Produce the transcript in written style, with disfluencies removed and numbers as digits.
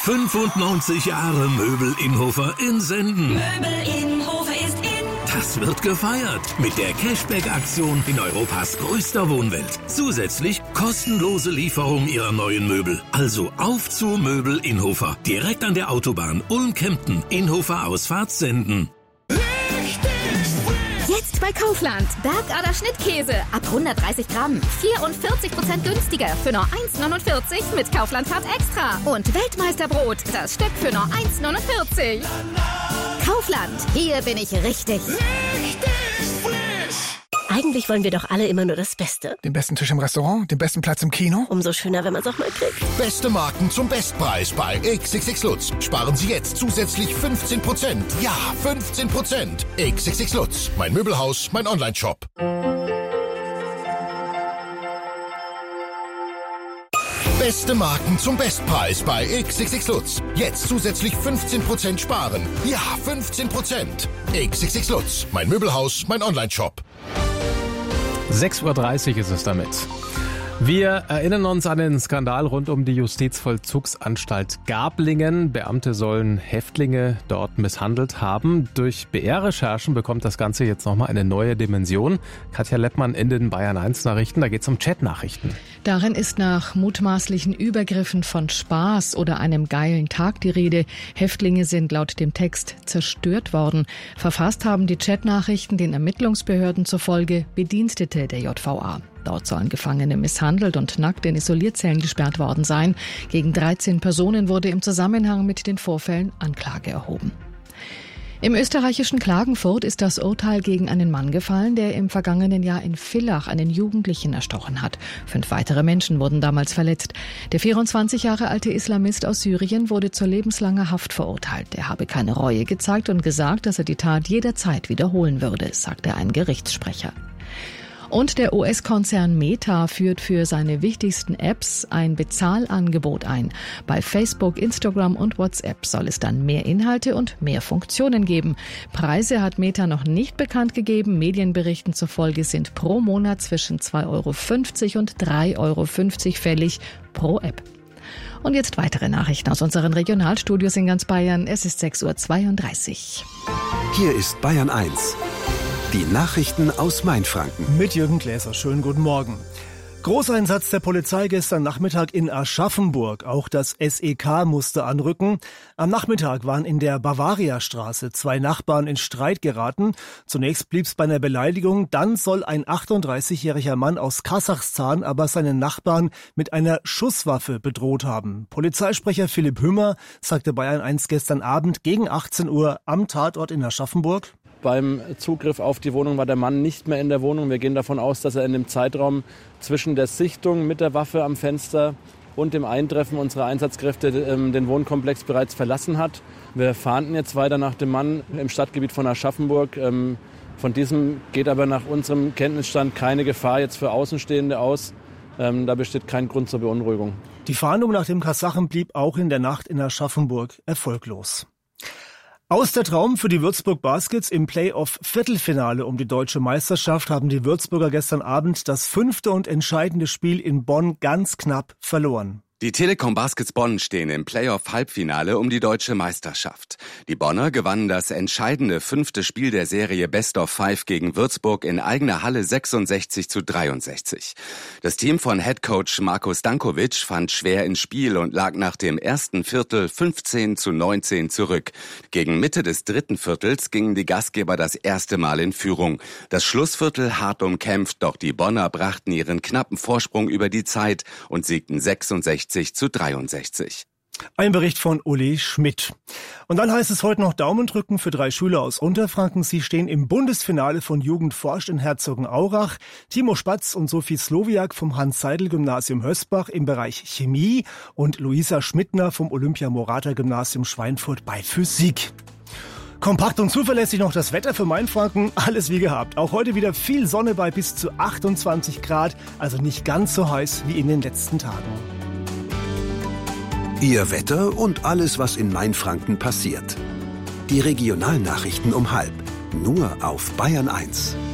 95 Jahre Möbel Innhofer in Senden. Möbel Innhofer ist in. Das wird gefeiert mit der Cashback-Aktion in Europas größter Wohnwelt. Zusätzlich kostenlose Lieferung Ihrer neuen Möbel. Also auf zu Möbel Innhofer. Direkt an der Autobahn Ulm-Kempten. Innhofer Ausfahrt Senden. Jetzt bei Kaufland. Bergader Schnittkäse. Ab 130 Gramm. 44% günstiger. Für nur 1,49 mit Kaufland Card Extra. Und Weltmeisterbrot. Das Stück für nur 1,49. Kaufland. Hier bin ich richtig. Eigentlich wollen wir doch alle immer nur das Beste. Den besten Tisch im Restaurant, den besten Platz im Kino. Umso schöner, wenn man es auch mal kriegt. Beste Marken zum Bestpreis bei XXX Lutz. Sparen Sie jetzt zusätzlich 15%. Ja, 15%. XXX Lutz. Mein Möbelhaus, mein Onlineshop. Beste Marken zum Bestpreis bei XXX Lutz. Jetzt zusätzlich 15% sparen. Ja, 15%. XXX Lutz. Mein Möbelhaus, mein Onlineshop. 6:30 Uhr ist es damit. Wir erinnern uns an den Skandal rund um die Justizvollzugsanstalt Gablingen. Beamte sollen Häftlinge dort misshandelt haben. Durch BR-Recherchen bekommt das Ganze jetzt nochmal eine neue Dimension. Katja Leppmann in den Bayern 1 Nachrichten, da geht es um Chatnachrichten. Darin ist nach mutmaßlichen Übergriffen von Spaß oder einem geilen Tag die Rede. Häftlinge sind laut dem Text zerstört worden. Verfasst haben die Chatnachrichten den Ermittlungsbehörden zufolge Bedienstete der JVA. Dort sollen Gefangene misshandelt und nackt in Isolierzellen gesperrt worden sein. Gegen 13 Personen wurde im Zusammenhang mit den Vorfällen Anklage erhoben. Im österreichischen Klagenfurt ist das Urteil gegen einen Mann gefallen, der im vergangenen Jahr in Villach einen Jugendlichen erstochen hat. 5 weitere Menschen wurden damals verletzt. Der 24 Jahre alte Islamist aus Syrien wurde zu lebenslanger Haft verurteilt. Er habe keine Reue gezeigt und gesagt, dass er die Tat jederzeit wiederholen würde, sagte ein Gerichtssprecher. Und der US-Konzern Meta führt für seine wichtigsten Apps ein Bezahlangebot ein. Bei Facebook, Instagram und WhatsApp soll es dann mehr Inhalte und mehr Funktionen geben. Preise hat Meta noch nicht bekannt gegeben. Medienberichten zufolge sind pro Monat zwischen 2,50 € und 3,50 € fällig pro App. Und jetzt weitere Nachrichten aus unseren Regionalstudios in ganz Bayern. Es ist 6:32 Uhr. Hier ist Bayern 1. Die Nachrichten aus Mainfranken. Mit Jürgen Gläser. Schönen guten Morgen. Großeinsatz der Polizei gestern Nachmittag in Aschaffenburg. Auch das SEK musste anrücken. Am Nachmittag waren in der Bavariastraße 2 Nachbarn in Streit geraten. Zunächst blieb es bei einer Beleidigung. Dann soll ein 38-jähriger Mann aus Kasachstan aber seinen Nachbarn mit einer Schusswaffe bedroht haben. Polizeisprecher Philipp Hümmer sagte Bayern 1 gestern Abend gegen 18 Uhr am Tatort in Aschaffenburg. Beim Zugriff auf die Wohnung war der Mann nicht mehr in der Wohnung. Wir gehen davon aus, dass er in dem Zeitraum zwischen der Sichtung mit der Waffe am Fenster und dem Eintreffen unserer Einsatzkräfte den Wohnkomplex bereits verlassen hat. Wir fahnden jetzt weiter nach dem Mann im Stadtgebiet von Aschaffenburg. Von diesem geht aber nach unserem Kenntnisstand keine Gefahr jetzt für Außenstehende aus. Da besteht kein Grund zur Beunruhigung. Die Fahndung nach dem Kasachen blieb auch in der Nacht in Aschaffenburg erfolglos. Aus der Traum für die Würzburg Baskets im Playoff-Viertelfinale um die deutsche Meisterschaft haben die Würzburger gestern Abend das 5. und entscheidende Spiel in Bonn ganz knapp verloren. Die Telekom Baskets Bonn stehen im Playoff-Halbfinale um die deutsche Meisterschaft. Die Bonner gewannen das entscheidende 5. Spiel der Serie Best of 5 gegen Würzburg in eigener Halle 66:63. Das Team von Headcoach Marko Stankovic fand schwer ins Spiel und lag nach dem ersten Viertel 15:19 zurück. Gegen Mitte des dritten Viertels gingen die Gastgeber das erste Mal in Führung. Das Schlussviertel hart umkämpft, doch die Bonner brachten ihren knappen Vorsprung über die Zeit und siegten 66:63. Ein Bericht von Uli Schmidt. Und dann heißt es heute noch Daumen drücken für 3 Schüler aus Unterfranken. Sie stehen im Bundesfinale von Jugend forscht in Herzogenaurach. Timo Spatz und Sophie Slowiak vom Hans-Seidel-Gymnasium Hösbach im Bereich Chemie und Luisa Schmidtner vom Olympia-Morata-Gymnasium Schweinfurt bei Physik. Kompakt und zuverlässig noch das Wetter für Mainfranken, alles wie gehabt. Auch heute wieder viel Sonne bei bis zu 28 Grad, also nicht ganz so heiß wie in den letzten Tagen. Ihr Wetter und alles, was in Mainfranken passiert. Die Regionalnachrichten um 12:30, nur auf Bayern 1.